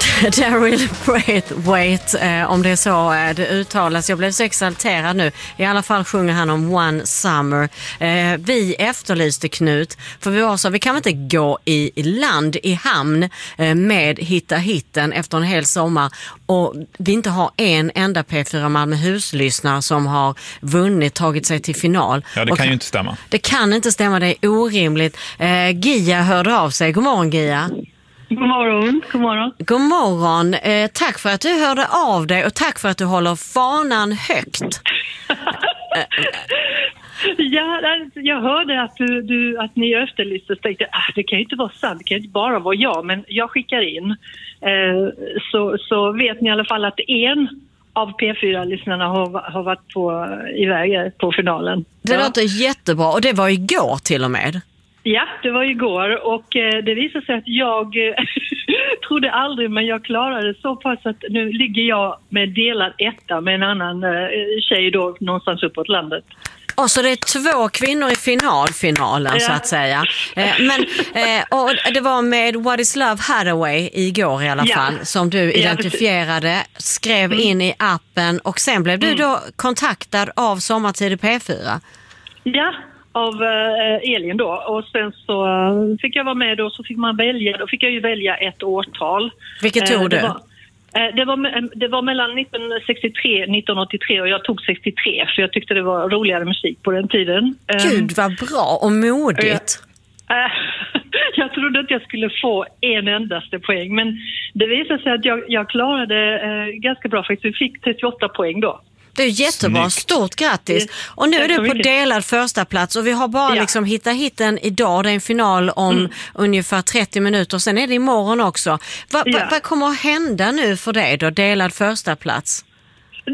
Daryl Braithwaite, om det är så det uttalas. Jag blev så exalterad nu. I alla fall sjunger han om One Summer. Vi efterlyste Knut, för vi var så, vi kan väl inte gå i land, i hamn med hitta hitten efter en hel sommar och vi inte har en enda P4 Malmöhus-lyssnare som har vunnit, tagit sig till final. Ja, det kan ju inte stämma. Det kan inte stämma, det är orimligt. Gia hörde av sig. God morgon, Gia. God morgon, god morgon. God morgon. Tack för att du hörde av dig och tack för att du håller fanan högt. Ja, jag hörde att ni efterlyste och tänkte det kan ju inte vara sant, det kan ju inte bara vara jag, men jag skickar in. Så vet ni i alla fall att en av P4-lyssnarna har varit iväg på finalen. Det låter jättebra och det var igår till och med. Ja, det var igår och det visade sig att jag trodde aldrig, men jag klarade så pass att nu ligger jag med delad etta med en annan tjej då någonstans uppåt landet. Och så det är 2 kvinnor i finalen så att säga. Och det var med What is Love Hathaway igår i alla fall som du identifierade, skrev in i appen och sen blev du då kontaktad av Sommartid i P4. Ja, av Elin då. Och sen så fick jag vara med och så fick man välja. Då fick jag ju välja ett årtal. Vilket tog du? Det var mellan 1963 och 1983 och jag tog 63 för jag tyckte det var roligare musik på den tiden. Gud vad bra och modigt. Jag trodde att jag skulle få en endaste poäng, men det visade sig att jag klarade ganska bra faktiskt. Vi fick 38 poäng då. Det är jättebra, stort grattis. Och nu är du på delad första plats och vi har bara liksom hitta hitten idag. Det är en final om ungefär 30 minuter. Sen är det imorgon också. Vad kommer att hända nu för dig då, delad första plats? Det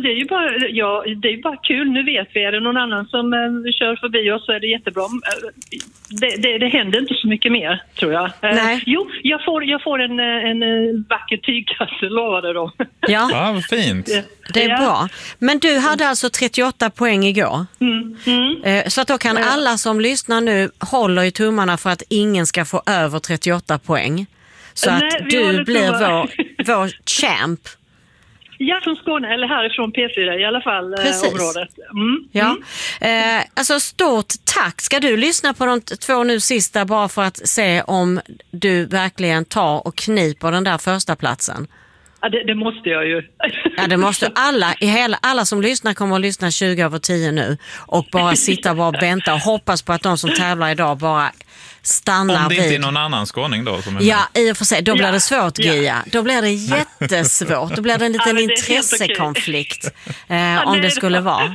är ju bara kul. Nu vet vi, är det någon annan som kör förbi oss så är det jättebra. Det händer inte så mycket mer, tror jag. Nej. Jo, jag får en vacker tygkasse, lovade de. Ja, vad fint. Det är bra. Men du hade alltså 38 poäng igår. Så att då kan alla som lyssnar nu hålla i tummarna för att ingen ska få över 38 poäng. Så att du blir vår champ. Ja, från Skåne, eller härifrån P4 i alla fall, området. Alltså stort tack. Ska du lyssna på de 2 nu sista bara för att se om du verkligen tar och kniper den där första platsen? Ja, det måste jag ju. Ja, det måste alla som lyssnar kommer att lyssna 20:10 nu och bara sitta och vänta och hoppas på att de som tävlar idag bara stannar. Om det inte är någon annan skåning då som är i och för sig, då blir det svårt, Gia. Då blir det jättesvårt. Då blir det en liten intressekonflikt om det skulle vara.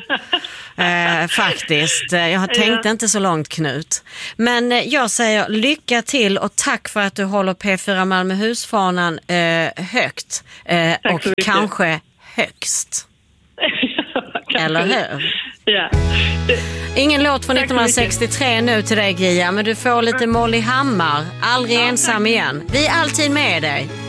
Faktiskt. Jag tänkte inte så långt, Knut. Men jag säger lycka till och tack för att du håller P4 Malmöhus-fanan högt. Och kanske högst. Eller hur? Ja. Ingen låt från 1963 nu till dig, Gia, men du får lite Molly Hammar. Aldrig ensam igen. Vi är alltid med dig.